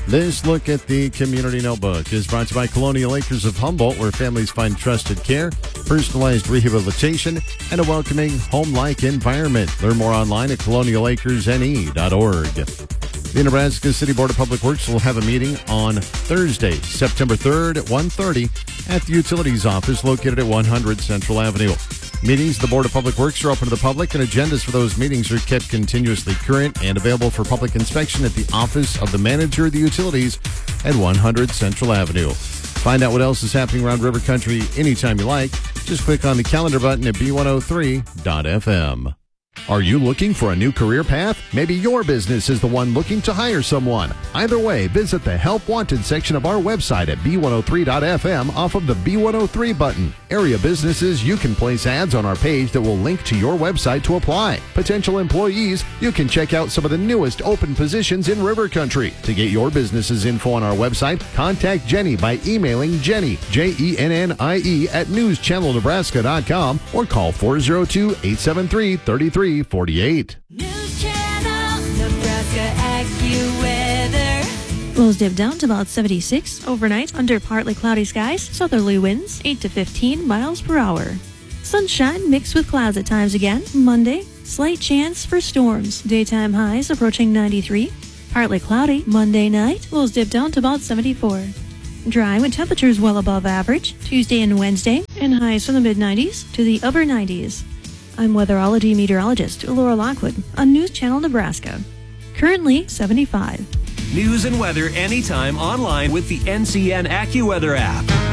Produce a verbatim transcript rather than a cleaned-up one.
This look at the Community Notebook is brought to you by Colonial Acres of Humboldt, where families find trusted care, personalized rehabilitation, and a welcoming home-like environment. Learn more online at colonial acres n e dot org. The Nebraska City Board of Public Works will have a meeting on Thursday, September third at one thirty at the Utilities Office located at one hundred Central Avenue. Meetings of the Board of Public Works are open to the public, and agendas for those meetings are kept continuously current and available for public inspection at the Office of the Manager of the Utilities at one hundred Central Avenue. Find out what else is happening around River Country anytime you like. Just click on the calendar button at b one oh three dot f m. Are you looking for a new career path? Maybe your business is the one looking to hire someone. Either way, visit the Help Wanted section of our website at b one oh three dot f m off of the B one oh three button. Area businesses, you can place ads on our page that will link to your website to apply. Potential employees, you can check out some of the newest open positions in River Country. To get your business's info on our website, contact Jenny by emailing Jenny, J E N N I E, at news channel nebraska dot com or call four oh two, eight seven three, three three four eight. News Channel Nebraska AccuWeather. Lows dip down to about seventy-six overnight under partly cloudy skies. Southerly winds eight to fifteen miles per hour. Sunshine mixed with clouds at times again. Monday, slight chance for storms. Daytime highs approaching ninety-three. Partly cloudy Monday night. Lows dip down to about seventy-four. Dry with temperatures well above average. Tuesday and Wednesday, and highs from the mid nineties to the upper nineties. I'm weatherology meteorologist Laura Lockwood on News Channel Nebraska. Currently seventy-five. News and weather anytime online with the N C N AccuWeather app.